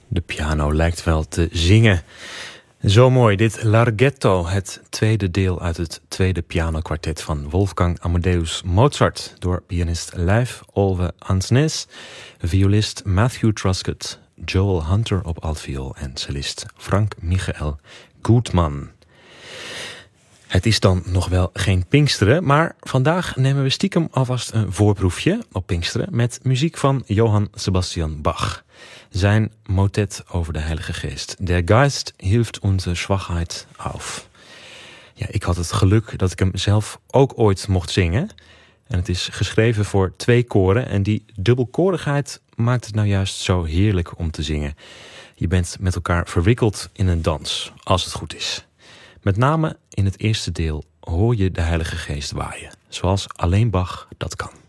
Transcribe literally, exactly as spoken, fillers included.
De piano lijkt wel te zingen. Zo mooi, dit Larghetto, het tweede deel uit het tweede pianokwartet van Wolfgang Amadeus Mozart, door pianist Leif Olve Ansnes, violist Matthew Truscott, Joel Hunter op altviool en cellist Frank Michael Gutmann. Het is dan nog wel geen Pinksteren, maar vandaag nemen we stiekem alvast een voorproefje op Pinksteren met muziek van Johann Sebastian Bach. Zijn motet over de Heilige Geest. Der Geist hilft onze Schwachheit auf. Ja, ik had het geluk dat ik hem zelf ook ooit mocht zingen. En het is geschreven voor twee koren. En die dubbelkorigheid maakt het nou juist zo heerlijk om te zingen. Je bent met elkaar verwikkeld in een dans, als het goed is. Met name in het eerste deel hoor je de Heilige Geest waaien. Zoals alleen Bach dat kan.